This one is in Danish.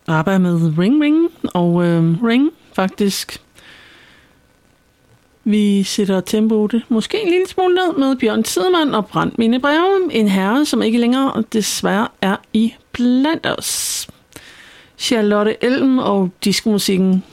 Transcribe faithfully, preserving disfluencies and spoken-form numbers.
ABBA med Ring Ring, og øh, Ring faktisk. Vi sætter tempoet måske en lille smule ned med Bjørn Tidemand og Brændt mine breve. En herre, som ikke længere desværre er i blandt os. Charlotte Elm og diskomusikken